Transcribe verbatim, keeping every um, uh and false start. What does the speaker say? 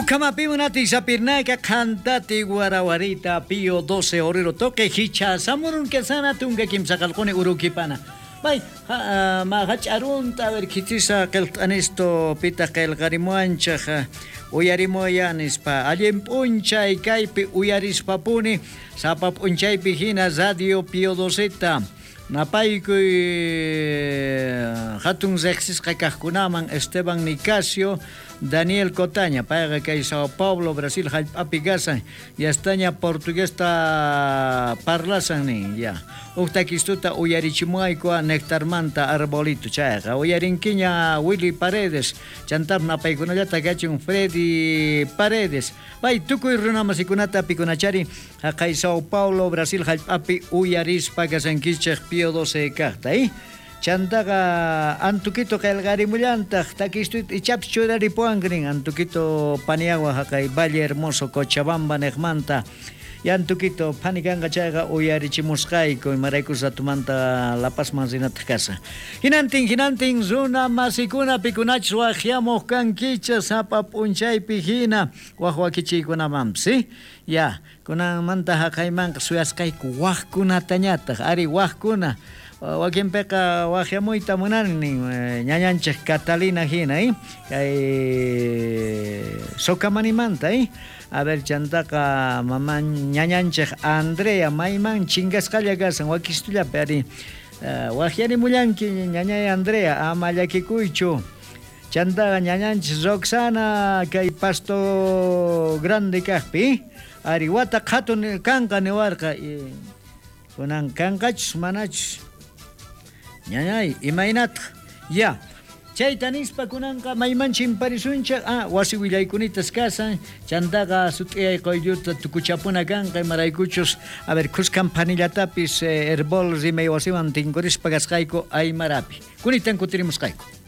Kamapi munati sapirnaika kantati guarawarita pio doce orero toque hicha samurun que sana tunga kim sakalkone urukipana. Bay, ma hacharunta ver kitisa kel anesto pita kel garimuancha uyarimoyanis pa allen puncha y kaipi uyarispa puni sapa punchaypi hina radio pio doceta. Napayku hatun zexis kakajkunaman Esteban Nicasio, Daniel Cotaña, paga que Sao Paulo, Brasil, apigasa, y estaña portuguesa parlasan ya. Uktakistuta uyarichimuayko nectarmanta arbolito chaga. Uyarinquiña Willy Paredes, chantar napaykunallata gachun Freddy Paredes. Bay tukuy runamasikunata pikunachari, acá Sao Paulo, Brasil, api uyaris pagasanquichej pio doce carta, ¿eh? Chantaga antuquito calgarimulanta, taquistuit y chaps churari puangrin, antuquito paniagua jacay, Valle Hermoso, Cochabamba, Nejmanta, y antuquito panicanga chaga uyarichimuscaico y maraicusa tumanta La Paz manzinata casa. Hinantin, hinantin, zuna masikuna pikunach wajiamos canquicha, sapa punchay pijina, wajuaquichicuna mam, ¿sí? Ya, kuna manta jacay manca, suyascaico, wajkuna tañata, ari wajkuna. Wakin peka wajiamuita munani ñañanchej Catalina hina eh kay sokamanimanta eh a ver chantaka mama ñañanchej Andrea mayman chingasqalla kasan wakistulla pari wajiani mullanki ñañay Andrea amallakikuychu chantaka ñañanchej Roxana kay Pasto Grande kajpi ari wata qhatun kanqa niwarqa kunan kanqachus manachus ñañay imaynata ya chaytanispa kunanqa maymanchin parisuncha ah wasi willaykunitas kasan chantaqa sut'iyay qoylluta tukuchapuna kanqa imaraykuchus a ver kuskan panillatapis herbol rimay wasiman tinkurispa kasqayku aymarapi kunitan kutirimusqayku.